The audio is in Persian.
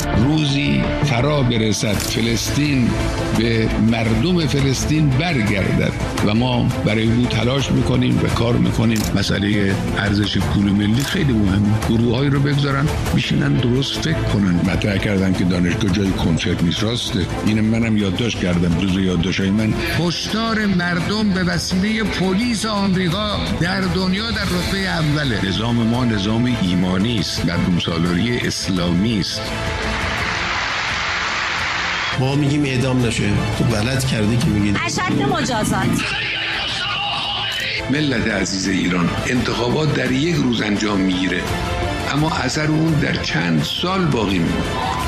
روزی فرا برسد فلسطین به مردم فلسطین برگردد و ما برای او تلاش میکنیم و کار میکنیم. مسئله ارزش پول ملی خیلی مهمه. گروه‌هایی رو بگذارن میشینن درست فکر کنن. مطرح کردم که دانشگاه جای کنسرت نیست. راسته، اینم منم یادداشت کردم. جزو یادداشت‌های من هشدار مردم به وسیله پلیس آمریکا در دنیا در رتبه اوله. نظام ما نظام ایمانی است، مردم سالاری اسلامی است. ما میگیم اعدام نشه، تو غلط کردی که میگید اشد مجازات. ملت عزیز ایران، انتخابات در یک روز انجام میگیره، اما اثر اون در چند سال باقی میمونه.